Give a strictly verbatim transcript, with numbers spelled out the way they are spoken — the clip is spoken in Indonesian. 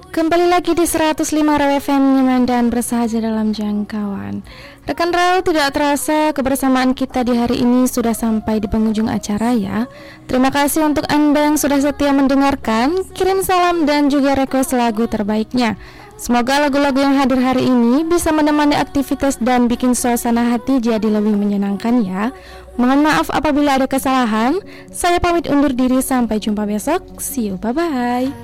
Kembali lagi di seratus lima Raw F M, nyaman dan bersahaja dalam jangkauan. Rekan Raw, tidak terasa kebersamaan kita di hari ini sudah sampai di penghujung acara ya. Terima kasih untuk Anda yang sudah setia mendengarkan. Kirim salam dan juga request lagu terbaiknya. Semoga lagu-lagu yang hadir hari ini bisa menemani aktivitas dan bikin suasana hati jadi lebih menyenangkan ya. Mohon maaf apabila ada kesalahan. Saya pamit undur diri, sampai jumpa besok. See you, bye-bye.